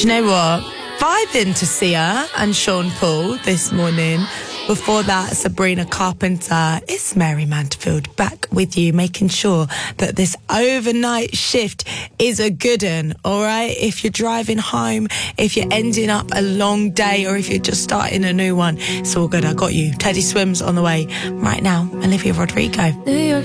Do you know what? Vibing to Sia and Sean Paul this morning. Before that, Sabrina Carpenter. It's Mary Manfield back with you, making sure that this overnight shift is a good one, all right? If you're driving home, if you're ending up a long day, or if you're just starting a new one, it's all good. I got you. Teddy Swims on the way right now. Olivia Rodrigo.